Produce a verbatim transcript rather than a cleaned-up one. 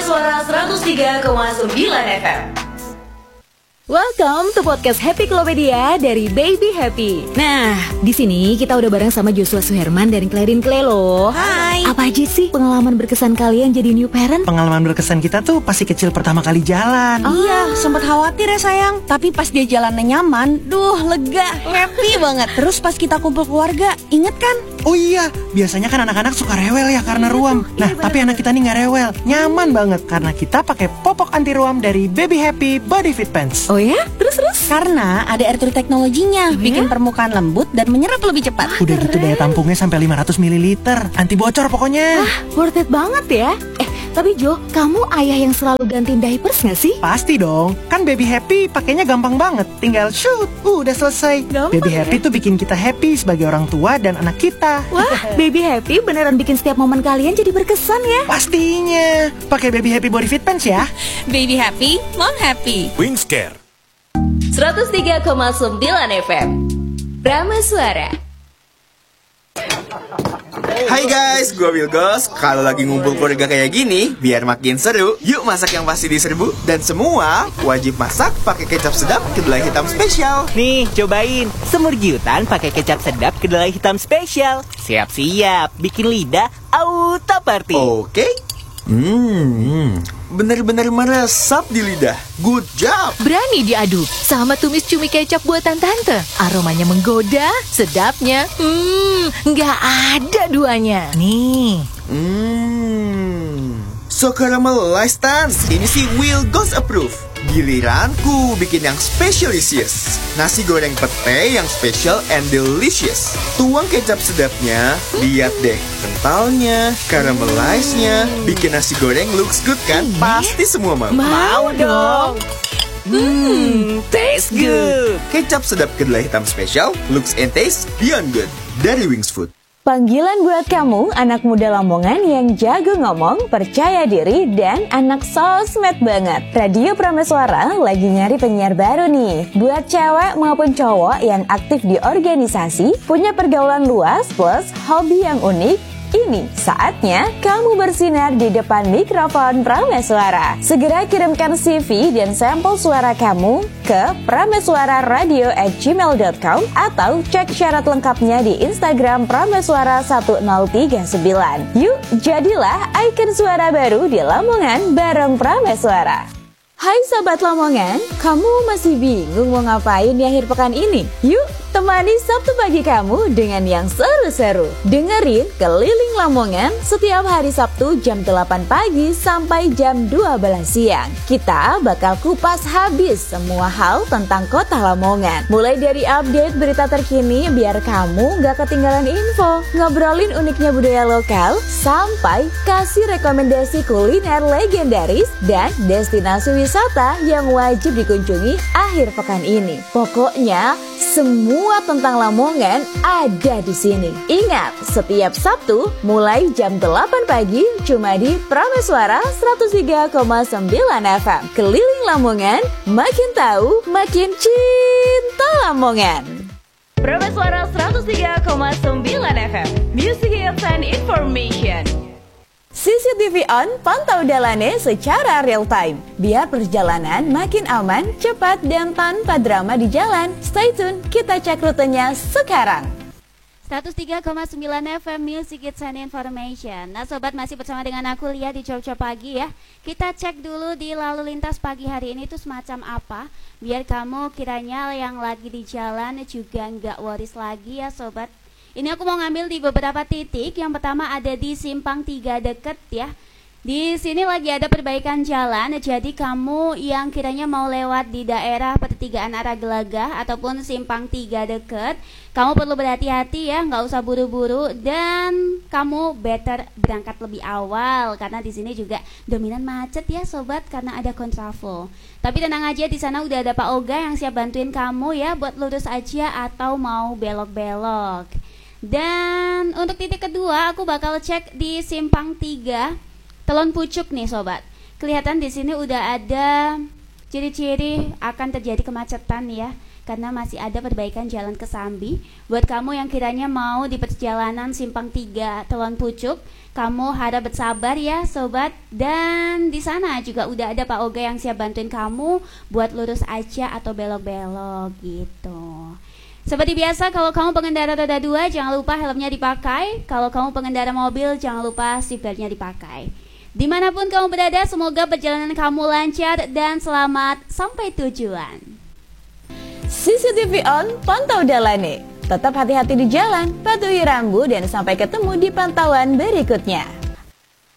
Suara seratus tiga koma sembilan F M. Welcome to podcast Happy Klopedia dari Baby Happy. Nah, di sini kita udah bareng sama Joshua Suherman dari Clarin Clay loh. Hai. Apa aja sih pengalaman berkesan kalian jadi new parent? Pengalaman berkesan kita tuh pasti kecil pertama kali jalan. Oh. Iya, sempat khawatir ya sayang. Tapi pas dia jalannya nyaman, duh lega, happy banget. Terus pas kita kumpul keluarga, inget kan? Oh iya, biasanya kan anak-anak suka rewel ya karena ruam. Nah, Iya, tapi anak kita nih nggak rewel, nyaman banget karena kita pakai popok anti ruam dari Baby Happy Body Fit Pants. Oh ya? Terus-terus? Karena ada air teknologinya, Oh, bikin ya? permukaan lembut dan menyerap lebih cepat. Udah gitu daya tampungnya sampai lima ratus mililiter, anti bocor pokoknya. Wah, worth it banget ya. Eh, tapi Jo, kamu ayah yang selalu gantiin diapers gak sih? Pasti dong, kan Baby Happy pakainya gampang banget, tinggal shoot, uh, udah selesai. Gampang Baby ya? Happy tuh bikin kita happy sebagai orang tua dan anak kita. Wah, Baby Happy beneran bikin setiap momen kalian jadi berkesan ya. Pastinya, pakai Baby Happy Body Fit Pants ya. Baby happy, mom happy. Wingscare seratus tiga koma sembilan F M. Prama Suara. Hai guys, gue Wilgos. Kalau lagi ngumpul keluarga kayak gini, biar makin seru, yuk masak yang pasti diserbu. Dan semua wajib masak pakai kecap sedap kedelai hitam spesial. Nih, cobain semur giutan pakai kecap sedap kedelai hitam spesial. Siap-siap, bikin lidah auto party. Oke. Hmm, bener-bener meresap di lidah. Good job. Berani diaduk sama tumis cumi kecap buatan tante. Aromanya menggoda, sedapnya, hmm, nggak ada duanya. Nih, Hmm, so caramelized Tan. Ini sih Wilgos approve. Giliranku bikin yang specialisius. Nasi goreng pete yang special and delicious. Tuang kecap sedapnya, lihat deh kentalnya, caramelized-nya. Bikin nasi goreng looks good kan? Pasti semua mau. Mau dong. hmm, taste good. Kecap sedap kedelai hitam spesial, looks and taste beyond good. Dari Wings Food. Panggilan buat kamu, anak muda Lamongan yang jago ngomong, percaya diri, dan anak sosmed banget. Radio Prameswara lagi nyari penyiar baru nih. Buat cewek maupun cowok yang aktif di organisasi, punya pergaulan luas plus hobi yang unik, ini saatnya kamu bersinar di depan mikrofon Prameswara. Segera kirimkan C V dan sampel suara kamu ke prameswararadio at gmail dot com atau cek syarat lengkapnya di Instagram Prameswara satu nol tiga sembilan. Yuk, jadilah ikon suara baru di Lamongan bareng Prameswara. Hai Sobat Lamongan, kamu masih bingung mau ngapain di akhir pekan ini? Yuk, temani Sabtu pagi kamu dengan yang seru-seru. Dengerin Keliling Lamongan setiap hari Sabtu jam delapan pagi sampai jam dua belas siang. Kita bakal kupas habis semua hal tentang kota Lamongan. Mulai dari update berita terkini biar kamu gak ketinggalan info, ngobrolin uniknya budaya lokal, sampai kasih rekomendasi kuliner legendaris dan destinasi wisata wisata yang wajib dikunjungi akhir pekan ini. Pokoknya semua tentang Lamongan ada di sini. Ingat, setiap Sabtu mulai jam delapan pagi cuma di Prameswara seratus tiga koma sembilan F M. Keliling Lamongan, makin tahu, makin cinta Lamongan. Prameswara seratus tiga koma sembilan F M. Music Hits and Information. C C T V on, pantau dalannya secara real time. Biar perjalanan makin aman, cepat, dan tanpa drama di jalan. Stay tune, kita cek rutenya sekarang. seratus tiga koma sembilan F M Music Hits and Information. Nah sobat, masih bersama dengan aku Lia di Cop Cop Pagi ya. Kita cek dulu di lalu lintas pagi hari ini tuh semacam apa, biar kamu kiranya yang lagi di jalan juga nggak worries lagi ya sobat. Ini aku mau ngambil di beberapa titik. Yang pertama ada di Simpang tiga deket ya. Di sini lagi ada perbaikan jalan. Jadi kamu yang kiranya mau lewat di daerah pertigaan arah Gelagah ataupun Simpang tiga deket, kamu perlu berhati-hati ya, nggak usah buru-buru, dan kamu better berangkat lebih awal karena di sini juga dominan macet ya sobat karena ada kontraflow. Tapi tenang aja, di sana udah ada Pak Oga yang siap bantuin kamu ya buat lurus aja atau mau belok-belok. Dan untuk titik kedua aku bakal cek di Simpang tiga Telon Pucuk nih sobat. Kelihatan di sini udah ada ciri-ciri akan terjadi kemacetan ya. karena masih ada perbaikan jalan Kesambi. Buat kamu yang kiranya mau di perjalanan Simpang tiga Telon Pucuk, kamu harap bersabar ya sobat. Dan di sana juga udah ada Pak Oga yang siap bantuin kamu buat lurus aja atau belok-belok gitu. Seperti biasa, kalau kamu pengendara roda dua, jangan lupa helmnya dipakai. Kalau kamu pengendara mobil, jangan lupa seatbeltnya dipakai. Dimanapun kamu berada, semoga perjalanan kamu lancar dan selamat sampai tujuan. C C T V on, pantau dalane. Tetap hati-hati di jalan, patuhi rambu dan sampai ketemu di pantauan berikutnya.